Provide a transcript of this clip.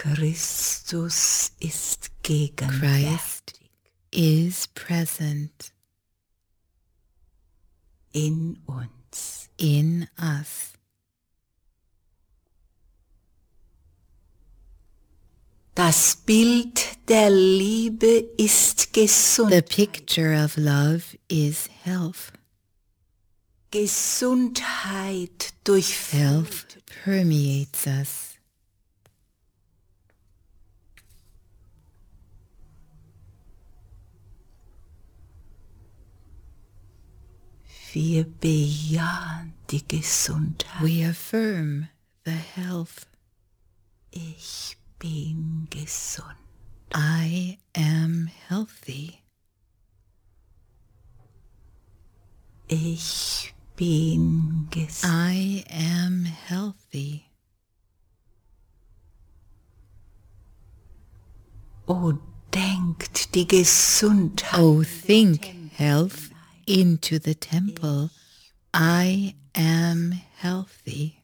Christus ist gegenwärtig. Christ is present in uns. In us. Das Bild der Liebe ist Gesundheit. The picture of love is health. Gesundheit Health durchfüllt. permeates us. Wir bejahen die Gesundheit. We affirm the health. Ich bin gesund. I am healthy. Ich bin gesund. I am healthy. Oh, denkt die Gesundheit. Oh, think health into the temple. I am healthy.